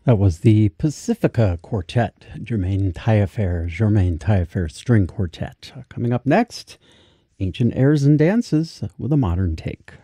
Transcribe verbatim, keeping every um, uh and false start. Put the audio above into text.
That was the Pacifica Quartet, Germain Taillefer, Germain Taillefer String Quartet. Uh, Coming up next, Ancient Airs and Dances with a modern take.